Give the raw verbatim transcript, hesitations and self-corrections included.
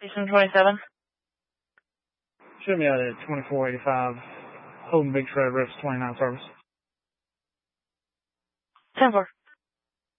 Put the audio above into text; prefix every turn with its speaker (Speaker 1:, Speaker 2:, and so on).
Speaker 1: Station twenty-seven.
Speaker 2: Show me out at twenty-four eighty-five, Holden Beach Road, Rips twenty-nine service.
Speaker 1: ten four.